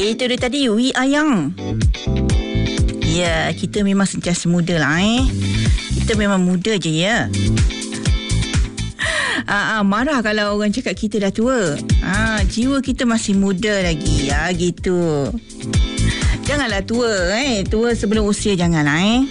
Itu dia tadi, Wi Ayang. Ya, kita memang sentiasa muda lah Kita memang muda je ya. Marah kalau orang cakap kita dah tua. Jiwa kita masih muda lagi ya, gitu. Janganlah tua tua sebelum usia, janganlah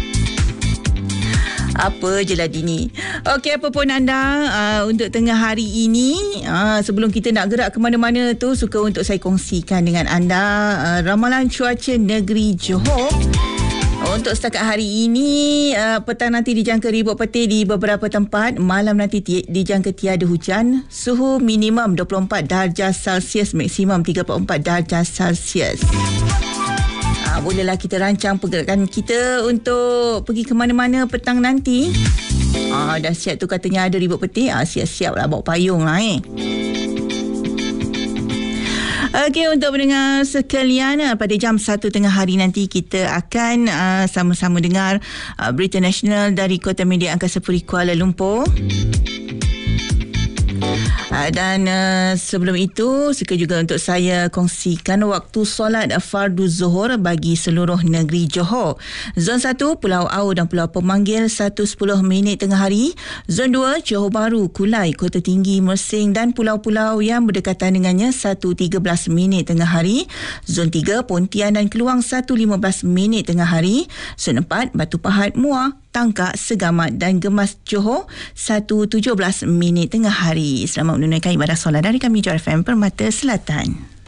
Apa je lah Dini. Okey, apa pun anda untuk tengah hari ini, sebelum kita nak gerak ke mana-mana tu, suka untuk saya kongsikan dengan anda ramalan cuaca negeri Johor. Untuk setakat hari ini, petang nanti dijangka ribut petir di beberapa tempat. Malam nanti dijangka tiada hujan. Suhu minimum 24 darjah Celsius, maksimum 34 darjah Celsius. Bolehlah kita rancang pergerakan kita untuk pergi ke mana-mana petang nanti. Dah siap tu katanya ada ribut petir. Siap-siap lah, bawa payung lah Okey, untuk pendengar sekalian, pada jam 1 tengah hari nanti kita akan sama-sama dengar berita nasional dari Kota Media Angkasa Puri Kuala Lumpur. Dan sebelum itu, suka juga untuk saya kongsikan waktu solat fardu zuhur bagi seluruh negeri Johor. Zon 1 Pulau Au dan Pulau Pemanggil 1:10 tengah hari. Zon 2 Johor Bahru, Kulai, Kota Tinggi, Mersing dan pulau-pulau yang berdekatan dengannya 1:13 tengah hari. Zon 3 Pontian dan Keluang 1:15 tengah hari. Zon 4 Batu Pahat, Muar, Tangkak, Segamat dan Gemas Johor 1:17 tengah hari. Selamat menunaikan ibadah solat dari kami Johor FM Permata Selatan.